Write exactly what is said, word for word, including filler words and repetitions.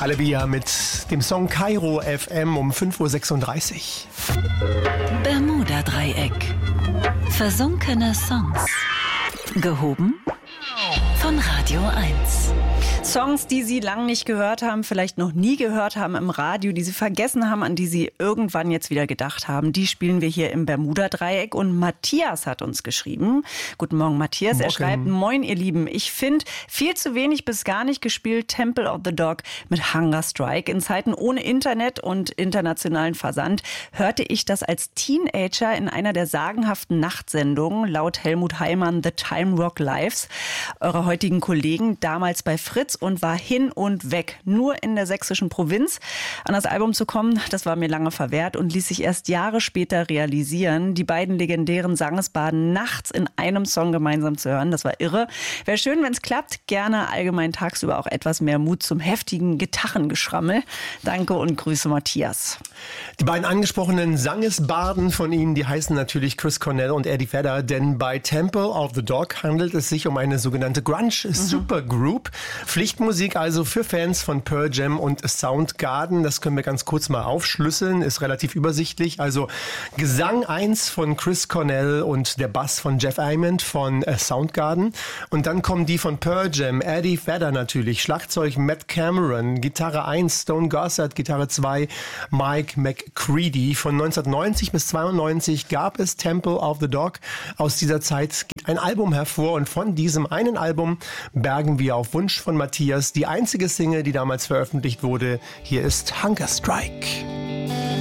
Halleluja mit dem Song Kairo F M um fünf Uhr sechsunddreißig. Bermuda-Dreieck. Versunkene Songs. Gehoben von Radio eins. Songs, die Sie lange nicht gehört haben, vielleicht noch nie gehört haben im Radio, die Sie vergessen haben, an die Sie irgendwann jetzt wieder gedacht haben, die spielen wir hier im Bermuda-Dreieck. Und Matthias hat uns geschrieben. Guten Morgen, Matthias. Morgen. Er schreibt: Moin, ihr Lieben. Ich finde viel zu wenig bis gar nicht gespielt Temple of the Dog mit Hunger Strike. In Zeiten ohne Internet und internationalen Versand hörte ich das als Teenager in einer der sagenhaften Nachtsendungen, laut Helmut Heimann, The Time Rock Lives, eurer heutigen Kollegen, damals bei Fritz, und war hin und weg. Nur in der sächsischen Provinz an das Album zu kommen, das war mir lange verwehrt und ließ sich erst Jahre später realisieren. Die beiden legendären Sangesbaden nachts in einem Song gemeinsam zu hören, das war irre. Wäre schön, wenn es klappt. Gerne allgemein tagsüber auch etwas mehr Mut zum heftigen Gitarrengeschrammel. Danke und Grüße, Matthias. Die beiden angesprochenen Sangesbaden von Ihnen, die heißen natürlich Chris Cornell und Eddie Vedder, denn bei Temple of the Dog handelt es sich um eine sogenannte Grunge-Supergroup. Mhm. Pflichtmusik also für Fans von Pearl Jam und Soundgarden. Das können wir ganz kurz mal aufschlüsseln, ist relativ übersichtlich. Also Gesang eins von Chris Cornell und der Bass von Jeff Ament von Soundgarden. Und dann kommen die von Pearl Jam, Eddie Vedder natürlich, Schlagzeug Matt Cameron, Gitarre eins Stone Gossard, Gitarre zwei Mike McCready. Von neunzehnhundertneunzig bis zweiundneunzig gab es Temple of the Dog. Aus dieser Zeit geht ein Album hervor und von diesem einen Album bergen wir auf Wunsch von Matthias die einzige Single, die damals veröffentlicht wurde. Hier ist Hunger Strike.